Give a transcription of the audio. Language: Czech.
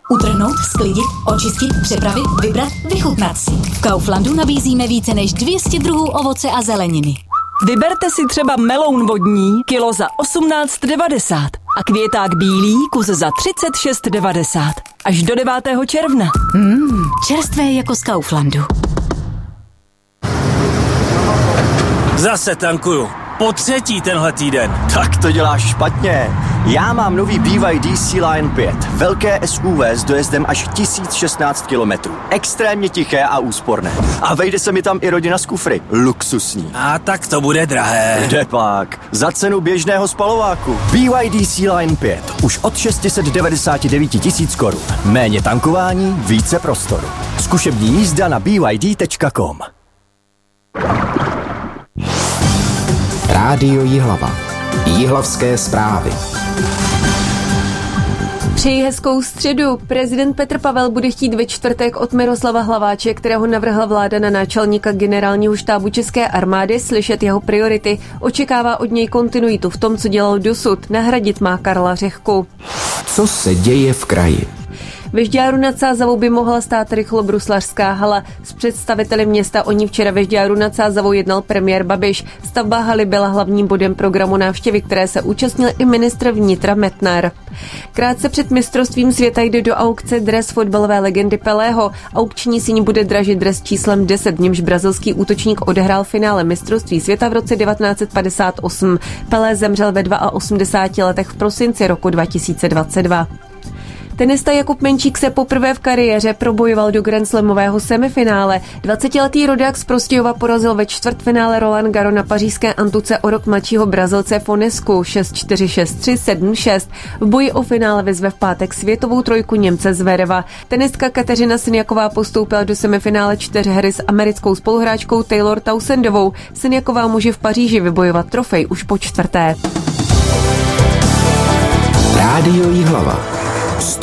Utrhnout, sklidit, očistit, přepravit, vybrat, vychutnat si. V Kauflandu nabízíme více než 200 druhů ovoce a zeleniny. Vyberte si třeba meloun vodní, kilo za 18,90 a květák bílý, kus za 36,90. Až do 9. června. Čerstvé jako z Kauflandu. Zase tankuju. Po třetí tenhle týden. Tak to děláš špatně. Já mám nový BYD Sea-Lion 5. Velké SUV s dojezdem až 1016 km. Extrémně tiché a úsporné. A vejde se mi tam i rodina s kufry. Luxusní. A tak to bude drahé. Kde pak? Za cenu běžného spalováku. BYD Sea-Lion 5. Už od 699 000 korun. Méně tankování, více prostoru. Zkušební jízda na byd.com. Rádio Jihlava. Jihlavské zprávy. Přeji hezkou středu. Prezident Petr Pavel bude chtít ve čtvrtek od Miroslava Hlaváče, kterého navrhla vláda na náčelníka generálního štábu České armády, slyšet jeho priority. Očekává od něj kontinuitu v tom, co dělal dosud. Nahradit má Karla Řehku. Co se děje v kraji? Ve Žďáru nad Sázavou by mohla stát rychlobruslařská hala. S představiteli města o ní včera ve Žďáru nad Sázavou jednal premiér Babiš. Stavba haly byla hlavním bodem programu návštěvy, které se účastnil i ministr vnitra Metnar. Krátce před mistrovstvím světa jde do aukce dres fotbalové legendy Pelého. Aukční síň bude dražit dres číslem 10, v němž brazilský útočník odehrál finále mistrovství světa v roce 1958. Pelé zemřel ve 82 letech v prosinci roku 2022. Tenista Jakub Menčík se poprvé v kariéře probojoval do grandslamového semifinále. 20letý rodák z Prostějova porazil ve čtvrtfinále Roland Garros na pařížské antuce o rok mladšího Brazilce Fonesku 6-4, 6-3, 7-6. V boji o finále vyzve v pátek světovou trojku Němce Zvereva. Tenistka Kateřina Sinjaková postoupila do semifinále 4 s americkou spoluhráčkou Taylor Townsendovou. Sinjaková může v Paříži vybojovat trofej už po čtvrté. Rádio Jihlava.